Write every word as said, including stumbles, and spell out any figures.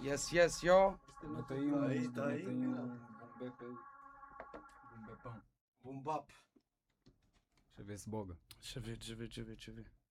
Yes, yes, yo. Mete aí um. Aí, tá aí. Mete aí um. Um bep aí. Um bepão. Boom bap. Deixa eu ver se boga. Deixa eu ver, deixa eu ver, deixa eu ver, deixa eu ver.